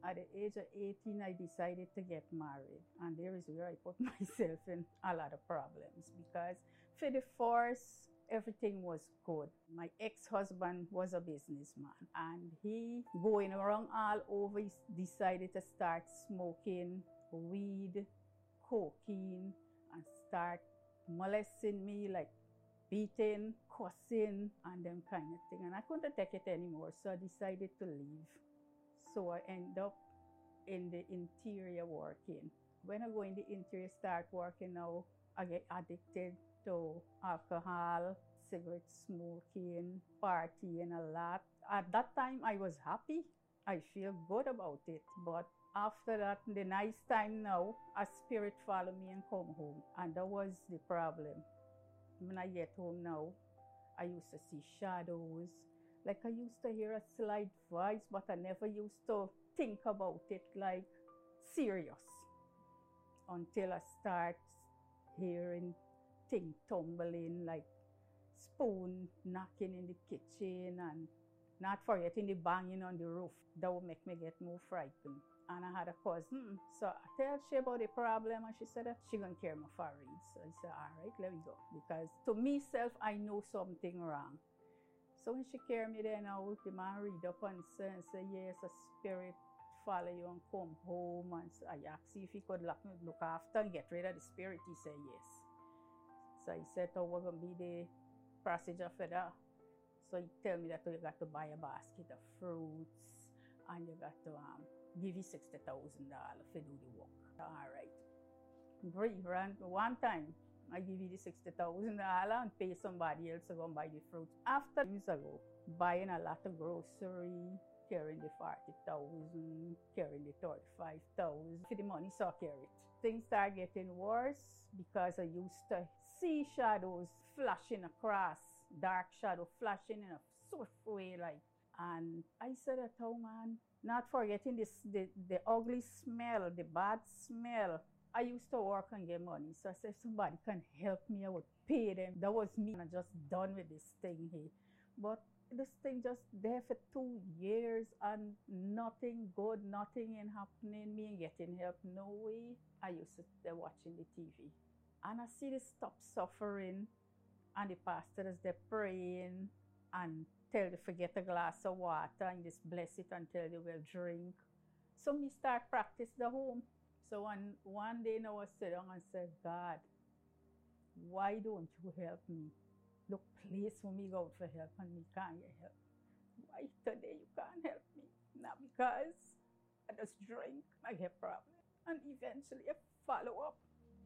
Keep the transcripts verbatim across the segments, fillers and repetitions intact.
At the age of eighteen, I decided to get married. And there is where I put myself in a lot of problems because for the first, everything was good. My ex-husband was a businessman and he going around all over, he decided to start smoking weed, cocaine, and start molesting me, like beating, cussing, and them kind of thing. And I couldn't take it anymore, so I decided to leave. So I end up in the interior working. When I go in the interior, start working now, I get addicted to alcohol, cigarette smoking, partying a lot. At that time, I was happy. I feel good about it. But after that, the nice time now, a spirit follow me and come home. And that was the problem. When I get home now, I used to see shadows. Like I used to hear a slight voice, but I never used to think about it like serious. Until I start hearing things tumbling, like spoon knocking in the kitchen, and not forgetting the banging on the roof. That would make me get more frightened. And I had a cousin, so I tell she about the problem, and she said that she gonna carry me for a read. So I said, all right, let me go. Because to myself, I know something wrong. So when she carried me there now, the man read up and say, and say, yes, a spirit follow you and come home. And so I asked if he could look, look after and get rid of the spirit. He said yes. So he said, oh, we're going to be the procedure for that. So he tell me that you got to buy a basket of fruits and you got to um, give you sixty thousand dollars to do the work. All right. Great, one time. I give you the sixty thousand dollars and pay somebody else to go and buy the fruit. After years ago, buying a lot of grocery, carrying the forty thousand dollars, carrying the thirty-five thousand dollars. For the money, so I carry it. Things start getting worse because I used to see shadows flashing across, dark shadow flashing in a swift way, like. And I said, oh man, not forgetting this, the, the ugly smell, the bad smell. I used to work and get money, so I said, if somebody can help me, I would pay them. That was me, and I'm just done with this thing here. But this thing just there for two years and nothing good, nothing ain't happening, me ain't getting help, no way. I used to be watching the T V. And I see this stop suffering, and the pastors, they're praying and tell you forget a glass of water and just bless it and tell you will drink. So me start practice the home. So one, one day now I sit down and said, God, why don't you help me? Look, place for me go out for help and me can't get help. Why today you can't help me? Not because I just drink, I get problem. And eventually I follow up.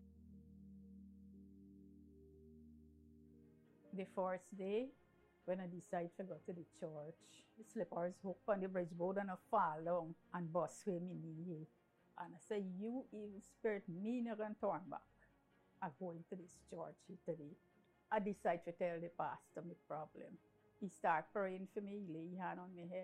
The first day, when I decided to go to the church, the slippers hook on the bridge board and I fall down and bust with me knee. And I said, you evil spirit, me not gonna turn back. I'm going to this church today. I decided to tell the pastor my problem. He started praying for me, he lay his hand on my head.